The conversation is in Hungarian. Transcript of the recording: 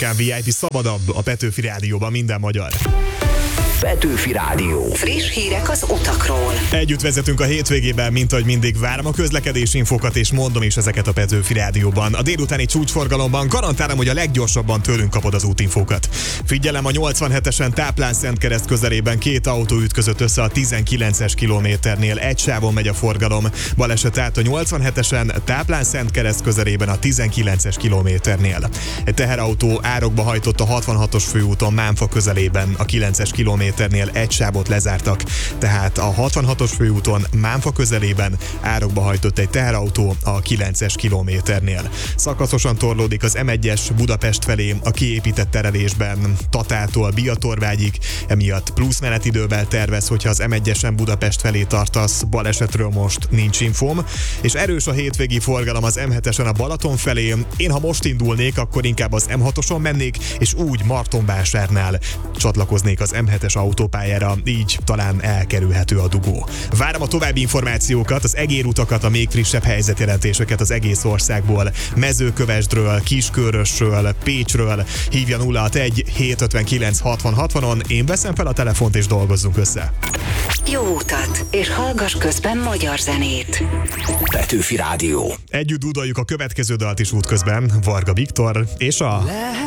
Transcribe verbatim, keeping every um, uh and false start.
hatodikán vé i pé szabadabb a Petőfi Rádióban minden magyar. Petőfi Rádió. Friss hírek az utakról. Együtt vezetünk a hétvégében, mint ahogy mindig várom a közlekedési infokat, és mondom is ezeket a Petőfi Rádióban. A délutáni csúcsforgalomban garantálom, hogy a leggyorsabban tőlünk kapod az útinfókat. Figyelem, a nyolcvanhetesen Táplán-Szentkereszt közelében két autó ütközött össze a tizenkilences kilométernél. Egy sávon megy a forgalom. Baleset át a nyolcvanhetesen Táplán-Szentkereszt közelében a tizenkilences kilométernél. Egy teherautó árokba hajtott a hatvanhatos főúton Mánfa közelében a kilences kilométernél. Egy sávot lezártak, tehát a hatvanhatos főúton Mánfa közelében árokba hajtott egy teherautó a kilences kilométernél. Szakaszosan torlódik az em egyes Budapest felé a kiépített terelésben Tatától Biatorvágyig, emiatt plusz menetidővel tervez, hogyha az em egyesen Budapest felé tartasz. Balesetről most nincs infóm, és erős a hétvégi forgalom az em hetesen a Balaton felé. Én ha most indulnék, akkor inkább az em hatoson mennék, és úgy Martonvásárnál csatlakoznék az em hetes autópályára, így talán elkerülhető a dugó. Várom a további információkat, az egérutakat, a még frissebb helyzetjelentéseket az egész országból, Mezőkövesdről, Kiskörösről, Pécsről. Hívja nulla hatvanegy hétszázötvenkilenc hatvan hatvanon, én veszem fel a telefont és dolgozzunk össze. Jó utat, és hallgass közben magyar zenét. Petőfi Rádió. Együtt dúdoljuk a következő dalt is útközben, Varga Viktor és a...